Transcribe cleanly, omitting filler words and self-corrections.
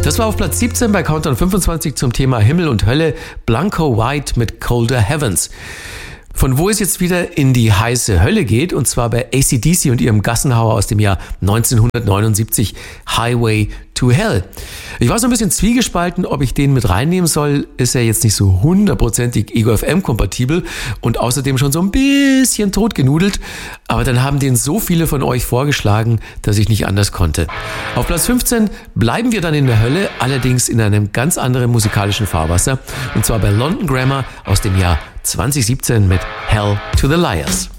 Das war auf Platz 17 bei Countdown 25 zum Thema Himmel und Hölle, Blanco White mit Colder Heavens. Von wo es jetzt wieder in die heiße Hölle geht, und zwar bei AC/DC und ihrem Gassenhauer aus dem Jahr 1979, Highway to Hell. Ich war so ein bisschen zwiegespalten, ob ich den mit reinnehmen soll. Ist ja jetzt nicht so hundertprozentig Ego FM kompatibel und außerdem schon so ein bisschen totgenudelt. Aber dann haben den so viele von euch vorgeschlagen, dass ich nicht anders konnte. Auf Platz 15 bleiben wir dann in der Hölle, allerdings in einem ganz anderen musikalischen Fahrwasser. Und zwar bei London Grammar aus dem Jahr 2017 mit Hell to the Liars.